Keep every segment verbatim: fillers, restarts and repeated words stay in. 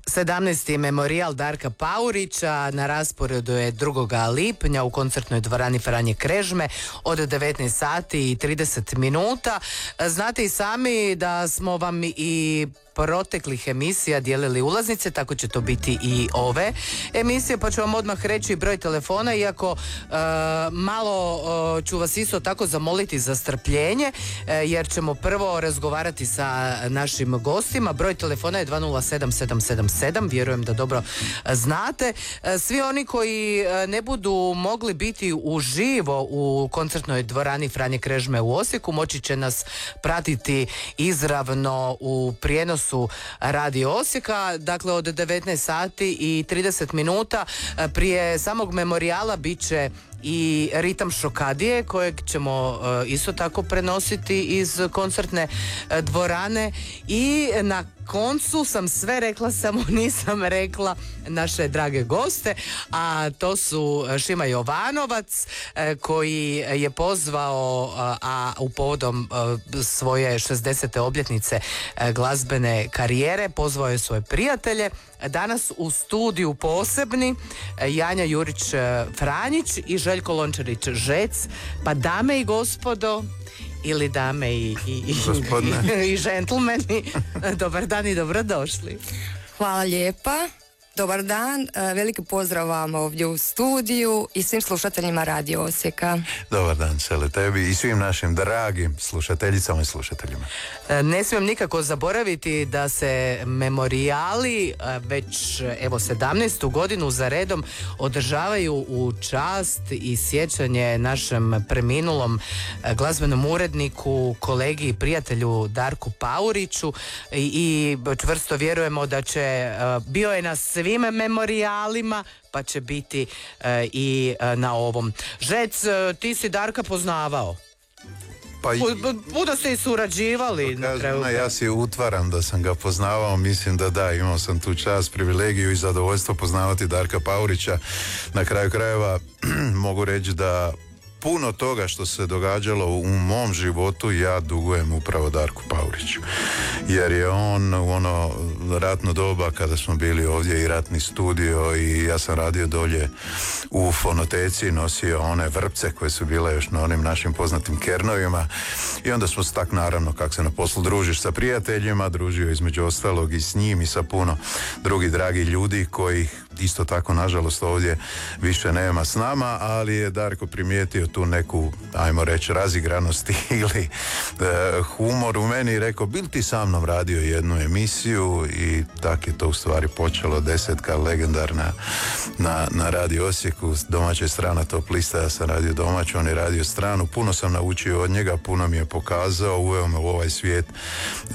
sedamnaesti. memorijal Darka Paurića na rasporedu je drugog lipnja u koncertnoj dvorani Franje Krežme od devetnaest sati i trideset minuta. Znate i sami da smo vam i proteklih emisija dijelili ulaznice, tako će to biti i ove emisije, pa ću vam odmah reći broj telefona, iako e, malo e, ću vas isto tako zamoliti za strpljenje, e, jer ćemo prvo razgovarati sa našim gostima. Broj telefona je dva nula sedam sedam sedam sedam, vjerujem da dobro znate. E, svi oni koji ne budu mogli biti uživo u koncertnoj dvorani Franje Krežme u Osijeku, moći će nas pratiti izravno u prijenosu Radio Osijeka, dakle od devetnaest sati i trideset minuta. Prije samog memorijala bit će i Ritam Šokadije, kojeg ćemo uh, isto tako prenositi iz koncertne uh, dvorane. I na koncu sam sve rekla, samo nisam rekla naše drage goste, a to su Šima Jovanovac, uh, koji je pozvao, uh, a u povodom uh, svoje šezdesete obljetnice uh, glazbene karijere, pozvao je svoje prijatelje. Danas u studiju posebni Janja Jurić-Franjić i Željko Lončarić-Žec. Pa dame i gospodo, ili dame i, i, i, i džentlmeni, dobar dan i dobrodošli. Hvala lijepa. Dobar dan, veliki pozdrav vam ovdje u studiju i svim slušateljima Radio Osijeka. Dobar dan, Sele, tebi i svim našim dragim slušateljicama i slušateljima. Ne smijem nikako zaboraviti da se memorijali već evo sedamnaestu godinu za redom održavaju u čast i sjećanje našem preminulom glazbenom uredniku, kolegi i prijatelju Darku Pauriću i, i čvrsto vjerujemo da će, bio je na svim memorijalima, pa će biti e, i e, na ovom. Žec, e, ti si Darka poznavao? Pa i... Buda ste i surađivali. Pa, na kraju. Ja si utvaram da sam ga poznavao, mislim da da, imao sam tu čast, privilegiju i zadovoljstvo poznavati Darka Paurića. Na kraju krajeva mogu reći da puno toga što se događalo u mom životu ja dugujem upravo Darku Pauriću, jer je on u ono ratno doba kada smo bili ovdje i ratni studio i ja sam radio dolje u fonoteci, nosio one vrpce koje su bile još na onim našim poznatim kernovima i onda smo se tak, naravno, kako se na poslu družiš sa prijateljima, družio između ostalog i s njim i sa puno drugih dragih ljudi kojih isto tako nažalost ovdje više nema s nama, ali je Darko primijetio tu neku, ajmo reći, razigranost ili e, humor u meni i rekao, bil ti sa mnom radio jednu emisiju, i tak je to u stvari počelo, desetka legendarna na, na Radio Osijeku, domaća strana Top lista, ja sam radio domaću, on je radio stranu, puno sam naučio od njega, puno mi je pokazao, uveo me u ovaj svijet e,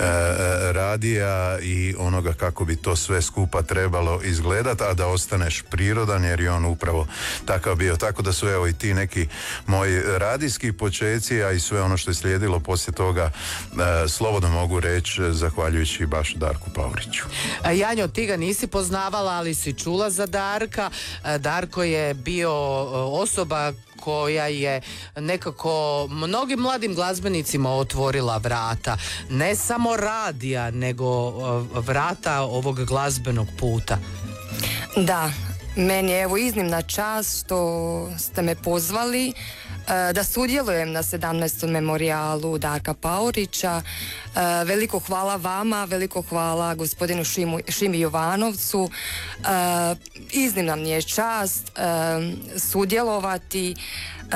radija i onoga kako bi to sve skupa trebalo izgledati, a da ostaneš prirodan, jer je on upravo takav bio. Tako da su evo i ti neki moji radijski počeci, a i sve ono što je slijedilo poslije toga, e, slobodno mogu reći zahvaljujući baš Darku Pauriću. Janjo, ti ga nisi poznavala, ali si čula za Darka. Darko je bio osoba koja je nekako mnogim mladim glazbenicima otvorila vrata, ne samo radija, nego vrata ovog glazbenog puta. Da, meni je evo iznimna čast što ste me pozvali da sudjelujem na sedamnaestom memorijalu Darka Paurića. Veliko hvala vama, veliko hvala gospodinu Šimu, Šimi Jovanovcu. Iznimna mi je čast sudjelovati.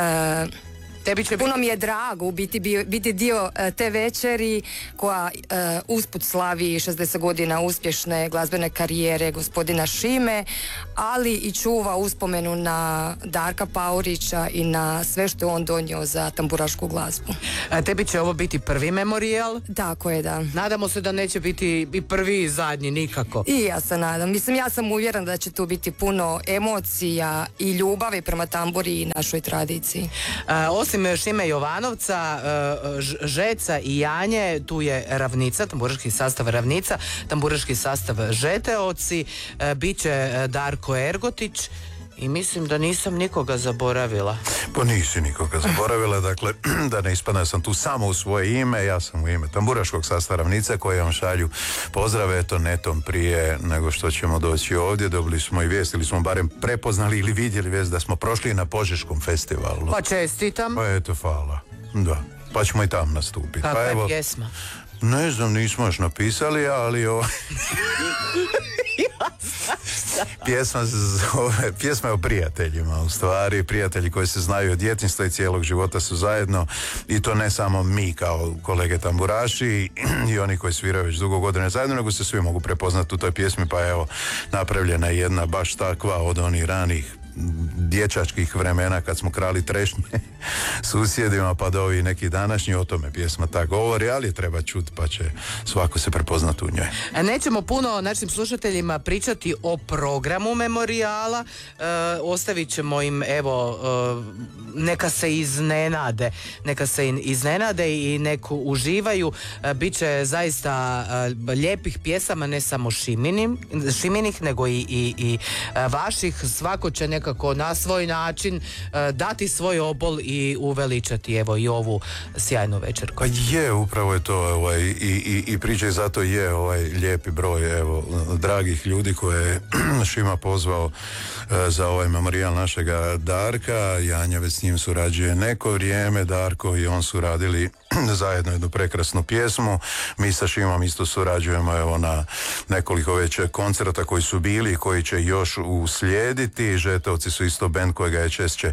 Tebi će Puno biti... mi je drago biti, biti dio te večeri koja uh, usput slavi šezdeset godina uspješne glazbene karijere gospodina Šime, ali i čuva uspomenu na Darka Paurića i na sve što je on donio za tamburašku glazbu. A tebi će ovo biti prvi memorijal? Tako je, da. Nadamo se da neće biti i prvi i zadnji, nikako. I ja se nadam. Mislim, ja sam uvjerena da će tu biti puno emocija i ljubavi prema tamburi i našoj tradiciji. A, osim Šime Jovanovca, Žeca i Janje, tu je Ravnica, tamburaški sastav Ravnica, tamburaški sastav Žeteoci, bit će Darko Ergotić i mislim da nisam nikoga zaboravila. Pa nisi nikoga zaboravila, dakle, da ne ispadne sam tu samo u svoje ime, ja sam u ime tamburaškog sastava Ravnica koji vam šalju pozdrave, eto netom prije nego što ćemo doći ovdje, dobili smo i vijest, ili smo barem prepoznali ili vidjeli vijest da smo prošli na Požeškom festivalu. Pa čestitam. Pa eto, hvala. Da, pa ćemo i tam nastupiti. Kakva pa je evo, pjesma? Ne znam, nismo još napisali, ali ovo... Pjesma, zove, pjesma je o prijateljima, u stvari prijatelji koji se znaju od djetinjstva i cijelog života su zajedno, i to ne samo mi kao kolege tamburaši i oni koji sviraju već dugo godina zajedno, nego se svi mogu prepoznati u toj pjesmi, pa evo napravljena je jedna baš takva od onih ranih dječačkih vremena kad smo krali trešnje susjedima, pa do ovih neki današnji, o tome pjesma ta govori, ali je treba čuti pa će svako se prepoznati u njoj. Nećemo puno našim slušateljima pričati o programu memorijala, e, ostavit ćemo im, evo, e, neka se iznenade, neka se iznenade i neku uživaju. E, Biće zaista e, lijepih pjesama, ne samo šiminim, šiminih, nego i, i, i e, vaših. Svako će nekako na svoj način e, dati svoj obol i uveličati, evo, i ovu sjajnu večer. Pa je, upravo je to, ovaj, i, i, i priča i zato je ovaj lijepi broj, evo, dragih ljudi koje je Šima pozvao e, za ovaj memorijal našega Darka. Janja već s njim surađuje neko vrijeme, Darko i on su radili zajedno jednu prekrasnu pjesmu. Mi sa Šimom isto surađujemo, evo, na nekoliko već koncerta koji su bili i koji će još uslijediti. Žetovci su isto bend kojega je češće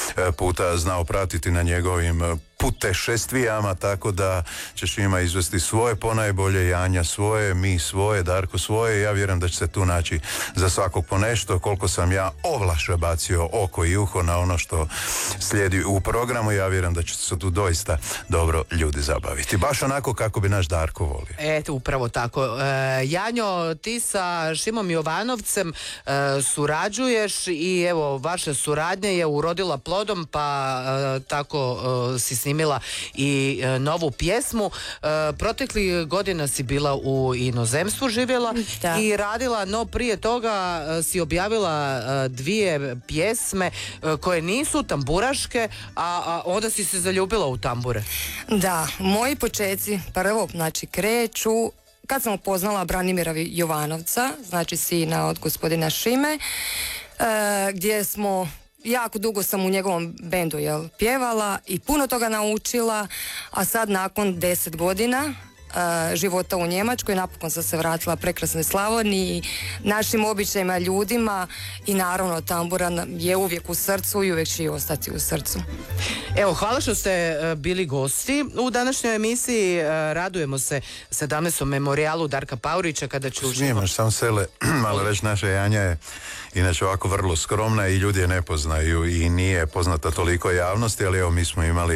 puta znao pratiti na njegovim putešestvijama, tako da će Šima izvesti svoje ponajbolje, Janja svoje, mi svoje, Darko svoje. Ja vjerujem da će se tu naći za svakog po nešto. Koliko sam ja ovlaš bacio oko i uho na ono što slijedi u programu, ja vjerujem da će se tu doista dobro ljudi zabaviti. Baš onako kako bi naš Darko volio. Eto, upravo tako. E, Janjo, ti sa Šimom Jovanovcem e, surađuješ i evo, vaša suradnja je urodila plodom, pa e, tako e, si snimila i e, novu pjesmu. E, protekli godina si bila u inozemstvu, živjela da. I radila, no prije toga e, si objavila e, dvije pjesme e, koje nisu tamburaške, a, a onda si se zaljubila u tambure. Da, moji počeci prvo, znači, kreću kad sam upoznala Branimira Jovanovca, znači sina od gospodina Šime, e, gdje smo jako dugo sam u njegovom bendu, jel, pjevala i puno toga naučila, a sad nakon deset godina uh, života u Njemačkoj napokon sam se vratila prekrasnoj Slavoniji, našim običajima, ljudima i naravno tambura je uvijek u srcu i uvijek će i ostati u srcu. Evo, hvala što ste uh, bili gosti u današnjoj emisiji. Uh, radujemo se sedamnaestom memorijalu Darka Paurića kada će uživati. Snimaš sam sele, malo reći, naša Janja je inače ovako vrlo skromna i ljudi je ne poznaju i nije poznata toliko javnosti, ali evo, mi smo imali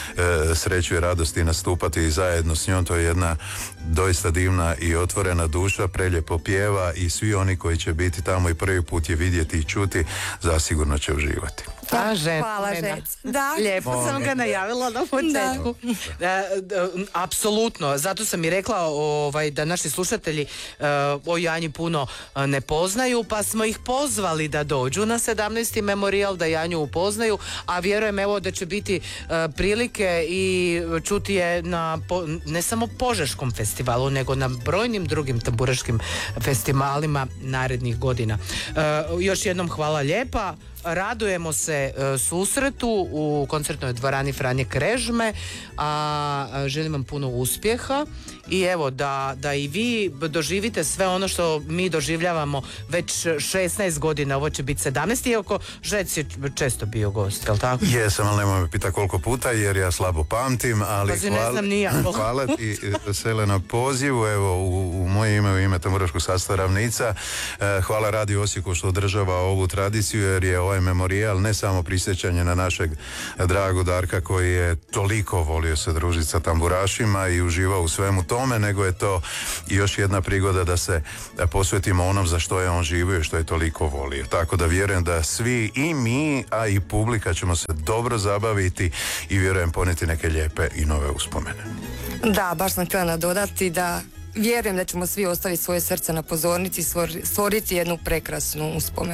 e, sreću i radosti nastupati zajedno s njom. To je jedna doista divna i otvorena duša, prelijepo pjeva i svi oni koji će biti tamo i prvi put je vidjeti i čuti, zasigurno će uživati. A, žen, hvala, žec. Da. Lijepo Mogu. sam ga najavila na početku. Da. Apsolutno, zato sam i rekla ovaj, da naši slušatelji uh, o Janji puno uh, ne poznaju, pa smo ih pozvali da dođu na sedamnaesti memorijal, da Janju upoznaju, a vjerujem, evo, da će biti uh, prilike i čuti je na po, ne samo Požeškom festivalu, nego na brojnim drugim tamburaškim festivalima narednih godina. Uh, još jednom hvala lijepa. Radujemo se e, susretu u koncertnoj dvorani Franje Krežme, a, a želim vam puno uspjeha i evo da, da i vi doživite sve ono što mi doživljavamo već šesnaest godina, ovo će biti sedamnaest, iako Žec je često bio gost, jel tako? Jesam, ali nemoj me pita koliko puta jer ja slabo pamtim, ali Pazi, hvala, ne znam ni ja. Hvala ti, Sele, na pozivu, evo, u, u moje ime, u ime tamburaškog sastava Ravnica. E, hvala Radio Osijeku što održava ovu tradiciju, jer je ovaj memorijal ne samo prisjećanje na našeg dragu Darka koji je toliko volio se družiti sa tamburašima i uživao u svemu tome, nego je to još jedna prigoda da se posvetimo onom za što je on živio i što je toliko volio. Tako da vjerujem da svi, i mi, a i publika, ćemo se dobro zabaviti i vjerujem ponijeti neke lijepe i nove uspomene. Da, baš sam htjela nadodati da vjerujem da ćemo svi ostaviti svoje srce na pozornici i stvoriti jednu prekrasnu uspomenu.